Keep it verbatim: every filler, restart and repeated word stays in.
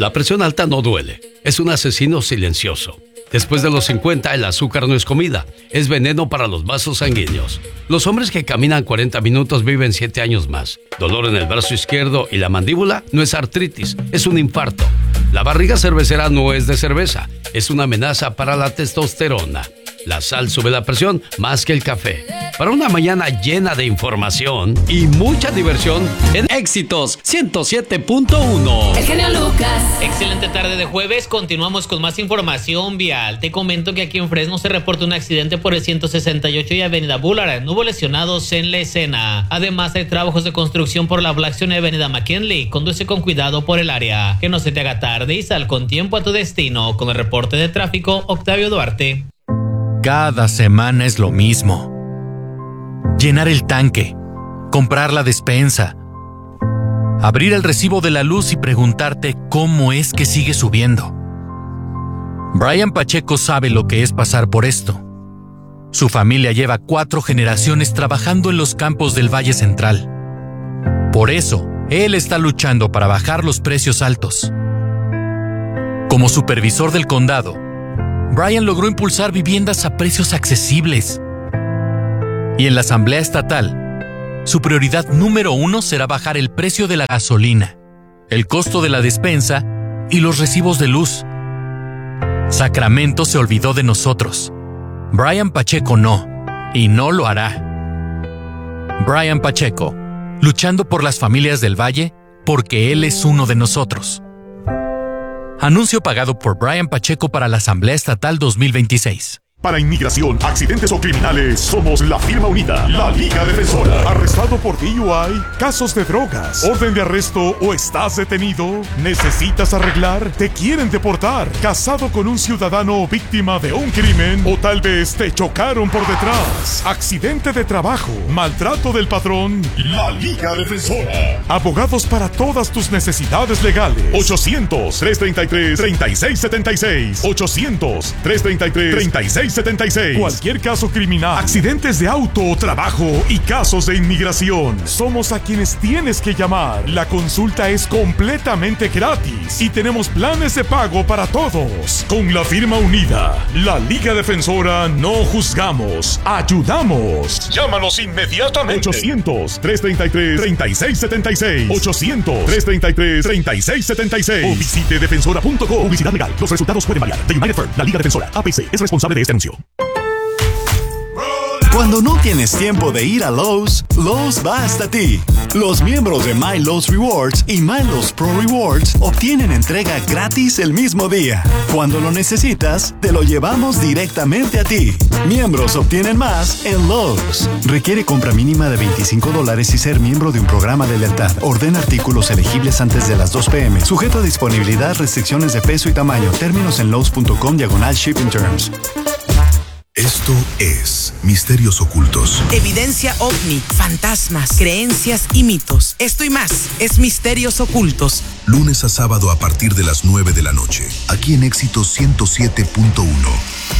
La presión alta no duele, es un asesino silencioso. Después de los cincuenta, el azúcar no es comida, es veneno para los vasos sanguíneos. Los hombres que caminan cuarenta minutos viven siete años más. Dolor en el brazo izquierdo y la mandíbula no es artritis, es un infarto. La barriga cervecera no es de cerveza, es una amenaza para la testosterona. La sal sube la presión más que el café. Para una mañana llena de información y mucha diversión en Éxitos ciento siete punto uno. El genio Lucas. Excelente tarde de jueves. Continuamos con más información vial. Te comento que aquí en Fresno se reporta un accidente por el ciento sesenta y ocho y Avenida Boulevard. No hubo lesionados en la escena. Además, hay trabajos de construcción por la Blackstone y Avenida McKinley. Conduce con cuidado por el área. Que no se te haga tarde y sal con tiempo a tu destino. Con el reporte de tráfico, Octavio Duarte. Cada semana es lo mismo. Llenar el tanque, comprar la despensa, abrir el recibo de la luz y preguntarte cómo es que sigue subiendo. Brian Pacheco sabe lo que es pasar por esto. Su familia lleva cuatro generaciones trabajando en los campos del Valle Central. Por eso, él está luchando para bajar los precios altos. Como supervisor del condado, Brian logró impulsar viviendas a precios accesibles. Y en la Asamblea Estatal, su prioridad número uno será bajar el precio de la gasolina, el costo de la despensa y los recibos de luz. Sacramento se olvidó de nosotros. Brian Pacheco no, y no lo hará. Brian Pacheco, luchando por las familias del Valle, porque él es uno de nosotros. Anuncio pagado por Brian Pacheco para la Asamblea Estatal dos mil veintiséis. Para inmigración, accidentes o criminales, somos la firma unida, la Liga Defensora. ¿Arrestado por D U I? ¿Casos de drogas? ¿Orden de arresto o estás detenido? ¿Necesitas arreglar? ¿Te quieren deportar? ¿Casado con un ciudadano víctima de un crimen? ¿O tal vez te chocaron por detrás? ¿Accidente de trabajo? ¿Maltrato del patrón? La Liga Defensora. Abogados para todas tus necesidades legales. ochocientos, trescientos treinta y tres, treinta y seis setenta y seis. ochocientos, trescientos treinta y tres, treinta y seis setenta y seis. Cualquier caso criminal, accidentes de auto, trabajo y casos de inmigración. Somos a quienes tienes que llamar. La consulta es completamente gratis y tenemos planes de pago para todos. Con la firma unida, la Liga Defensora, no juzgamos, ayudamos. Llámanos inmediatamente. ochocientos, trescientos treinta y tres, treinta y seis setenta y seis. ochocientos, trescientos treinta y tres, treinta y seis setenta y seis. O visite defensora punto com. Publicidad legal. Los resultados pueden variar. The United Firm, la Liga Defensora, A P C, es responsable de este anuncio. Cuando no tienes tiempo de ir a Lowe's, Lowe's va hasta ti. Los miembros de My Lowe's Rewards y My Lowe's Pro Rewards obtienen entrega gratis el mismo día. Cuando lo necesitas, te lo llevamos directamente a ti. Miembros obtienen más en Lowe's. Requiere compra mínima de veinticinco dólares y ser miembro de un programa de lealtad. Ordena artículos elegibles antes de las dos pe eme. Sujeto a disponibilidad, restricciones de peso y tamaño. Términos en Lowe's punto com diagonal shipping terms. Esto es Misterios Ocultos. Evidencia ovni, fantasmas, creencias y mitos. Esto y más es Misterios Ocultos. Lunes a sábado a partir de las nueve de la noche. Aquí en Éxito ciento siete punto uno.